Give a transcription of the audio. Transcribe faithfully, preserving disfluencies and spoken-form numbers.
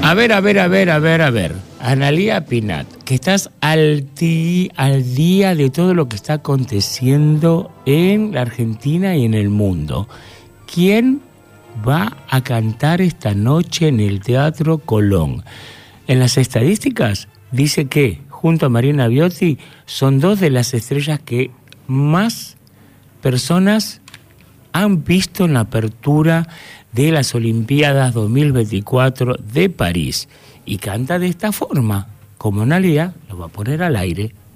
A ver, a ver, a ver, a ver, a ver. Analía Pinat, que estás al, ti, al día de todo lo que está aconteciendo en la Argentina y en el mundo. ¿Quién va a cantar esta noche en el Teatro Colón? En las estadísticas dice que, junto a Marina Biotti, son dos de las estrellas que más personas han visto en la apertura de las Olimpiadas dos mil veinticuatro de París. Y canta de esta forma, como Analía lo va a poner al aire.